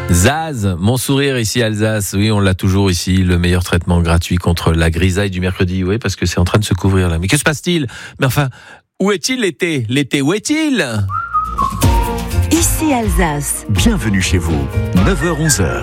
Zaz, mon sourire ici Alsace, oui on l'a toujours ici, le meilleur traitement gratuit contre la grisaille du mercredi, oui parce que c'est en train de se couvrir là. Mais que se passe-t-il ? Mais enfin, où est-il l'été ? L'été, où est-il ? Ici Alsace. Bienvenue chez vous, 9h-11h.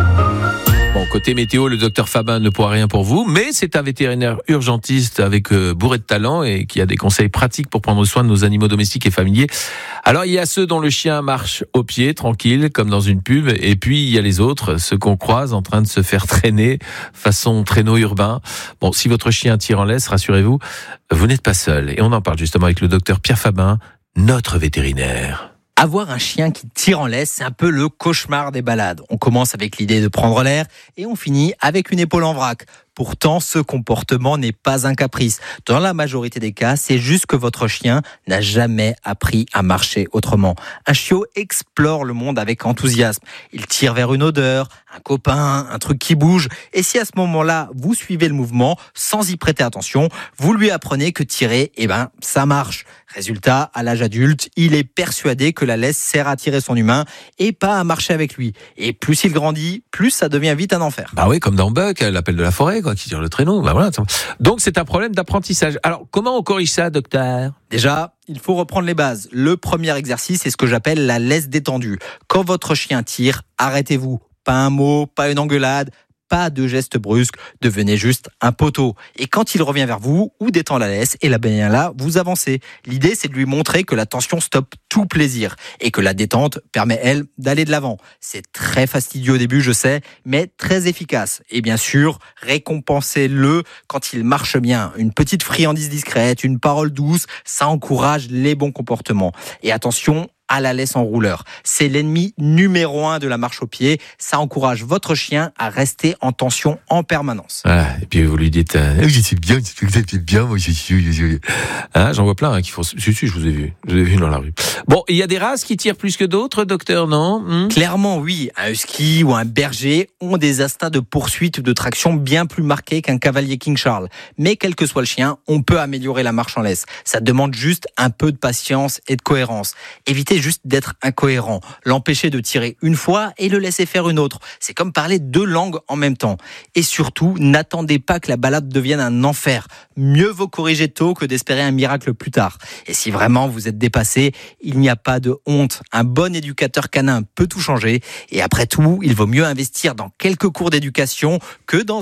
Bon, côté météo, le docteur Fabin ne pourra rien pour vous, mais c'est un vétérinaire urgentiste avec bourré de talent et qui a des conseils pratiques pour prendre soin de nos animaux domestiques et familiers. Alors, il y a ceux dont le chien marche au pied, tranquille, comme dans une pub, et puis il y a les autres, ceux qu'on croise en train de se faire traîner façon traîneau urbain. Bon, si votre chien tire en laisse, rassurez-vous, vous n'êtes pas seul. Et on en parle justement avec le docteur Pierre Fabin, notre vétérinaire. Avoir un chien qui tire en laisse, c'est un peu le cauchemar des balades. On commence avec l'idée de prendre l'air et on finit avec une épaule en vrac. Pourtant, ce comportement n'est pas un caprice. Dans la majorité des cas, c'est juste que votre chien n'a jamais appris à marcher autrement. Un chiot explore le monde avec enthousiasme. Il tire vers une odeur, un copain, un truc qui bouge. Et si à ce moment-là, vous suivez le mouvement sans y prêter attention, vous lui apprenez que tirer, ça marche. Résultat, à l'âge adulte, il est persuadé que la laisse sert à tirer son humain et pas à marcher avec lui. Et plus il grandit, plus ça devient vite un enfer. Bah oui, comme dans Buck, l'appel de la forêt, quoi, qui tire le traîneau. Bah voilà. Donc c'est un problème d'apprentissage. Alors comment on corrige ça, docteur ? Déjà, il faut reprendre les bases. Le premier exercice, c'est ce que j'appelle la laisse détendue. Quand votre chien tire, arrêtez-vous. Pas un mot, pas une engueulade. Pas de gestes brusques, devenez juste un poteau. Et quand il revient vers vous ou détend la laisse, et là, vous avancez. L'idée, c'est de lui montrer que la tension stoppe tout plaisir et que la détente permet, elle, d'aller de l'avant. C'est très fastidieux au début, je sais, mais très efficace. Et bien sûr, récompensez-le quand il marche bien. Une petite friandise discrète, une parole douce, ça encourage les bons comportements. Et attention, à la laisse en rouleur. C'est l'ennemi numéro 1 de la marche au pied. Ça encourage votre chien à rester en tension en permanence. Voilà. Et puis vous lui dites c'est bien, moi je suis. J'en vois plein qui font. Si, je vous ai vu dans la rue. Bon, il y a des races qui tirent plus que d'autres, docteur, non ? Clairement, oui. Un husky ou un berger ont des instincts de poursuite ou de traction bien plus marqués qu'un cavalier King Charles. Mais quel que soit le chien, on peut améliorer la marche en laisse. Ça demande juste un peu de patience et de cohérence. Évitez juste d'être incohérent, l'empêcher de tirer une fois et le laisser faire une autre. C'est comme parler deux langues en même temps. Et surtout, n'attendez pas que la balade devienne un enfer. Mieux vaut corriger tôt que d'espérer un miracle plus tard. Et si vraiment vous êtes dépassé, il n'y a pas de honte. Un bon éducateur canin peut tout changer. Et après tout, il vaut mieux investir dans quelques cours d'éducation que dans